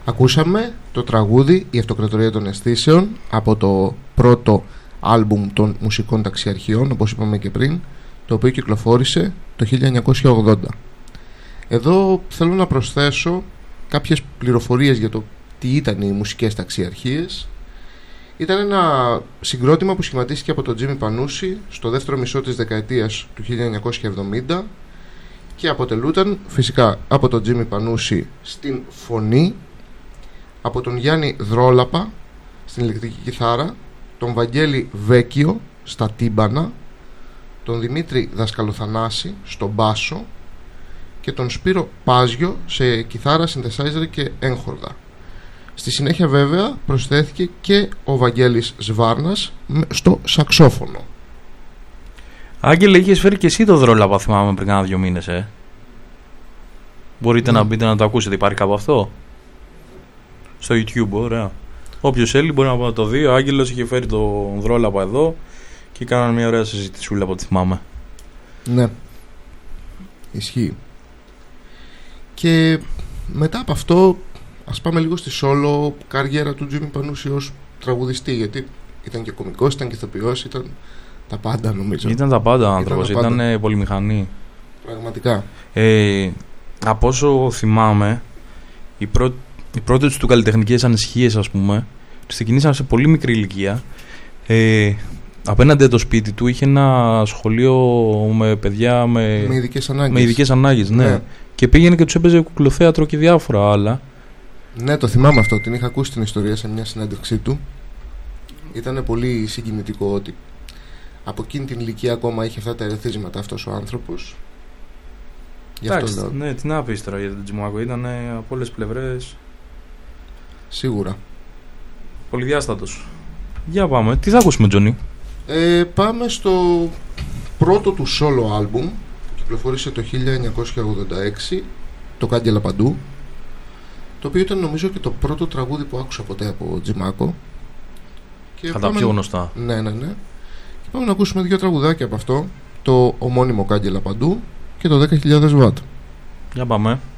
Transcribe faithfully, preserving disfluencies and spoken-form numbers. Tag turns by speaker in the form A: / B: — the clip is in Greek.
A: Ακούσαμε το τραγούδι «Η Αυτοκρατορία των Αισθήσεων» από το πρώτο άλμπουμ των Μουσικών Ταξιαρχιών, όπως είπαμε και πριν, το οποίο κυκλοφόρησε το χίλια εννιακόσια ογδόντα. Εδώ θέλω να προσθέσω κάποιες πληροφορίες για το τι ήταν οι Μουσικές Ταξιαρχίες. Ήταν ένα συγκρότημα που σχηματίστηκε από τον Τζίμι Πανούση στο δεύτερο μισό της δεκαετίας του χίλια εννιακόσια εβδομήντα και αποτελούταν φυσικά από τον Τζίμι Πανούση στην φωνή, από τον Γιάννη Δρόλαπα στην ηλεκτρική κιθάρα, τον Βαγγέλη Βέκιο στα τύμπανα, τον Δημήτρη Δασκαλοθανάση στο μπάσο και τον Σπύρο Πάζιο σε κιθάρα, synthesizer και έγχορδα. Στη συνέχεια βέβαια προσθέθηκε και ο Βαγγέλης Σβάρνας στο σαξόφωνο.
B: Άγγελε, είχες φέρει και εσύ το Δρόλαπα, θυμάμαι, πριν κάνα δύο μήνες, ε. Μπορείτε mm. να μπείτε να το ακούσετε, υπάρχει κάπου αυτό στο YouTube, ωραία. Όποιος θέλει μπορεί να το δει. Ο Άγγελος είχε φέρει το Δρόλαπα εδώ και κάνανε μια ωραία συζητησούλα από ό,τι θυμάμαι.
A: Ναι, ισχύει. Και μετά από αυτό ας πάμε λίγο στη solo καριέρα του Τζίμι Πανούση ως τραγουδιστή, γιατί ήταν και κωμικός, ήταν και ηθοποιός, ήταν τα πάντα νομίζω.
B: Ήταν τα πάντα ο άνθρωπος, ήταν, ήταν πολυμηχανή.
A: Πραγματικά.
B: Ε, από όσο θυμάμαι, οι, πρω... οι πρώτες του καλλιτεχνικές ανησυχίες, ας πούμε, ξεκινήσαν σε πολύ μικρή ηλικία. Ε, απέναντι από το σπίτι του είχε ένα σχολείο με παιδιά με,
A: με ειδικές ανάγκες.
B: Με ειδικές ανάγκες, ναι. ναι. Και πήγαινε και τους έπαιζε κουκλοθέατρο και διάφορα άλλα.
A: Ναι, το θυμάμαι αυτό. Την είχα ακούσει την ιστορία σε μια συνέντευξή του. Ήταν πολύ συγκινητικό ότι από εκείνη την ηλικία ακόμα είχε αυτά τα ερεθίσματα αυτός ο άνθρωπος.
B: Εντάξει, ναι, τι να πεις τώρα για τον Τζιμάκο. Ήταν από όλες τις πλευρές.
A: Σίγουρα.
B: Πολυδιάστατος. Για πάμε. Τι θα ακούσουμε, Τζονί?
A: Ε, πάμε στο πρώτο του solo album. Κυκλοφόρησε το χίλια εννιακόσια ογδόντα έξι, το «Κάγκελα Παντού», το οποίο ήταν νομίζω και το πρώτο τραγούδι που άκουσα ποτέ από Τζιμάκο.
B: Κατά πάμε... πιο γνωστά.
A: Ναι, ναι, ναι. Και πάμε να ακούσουμε δύο τραγουδάκια από αυτό, το ομώνυμο «Κάγκελα Παντού» και το δέκα χιλιάδες βατ.
B: Για πάμε.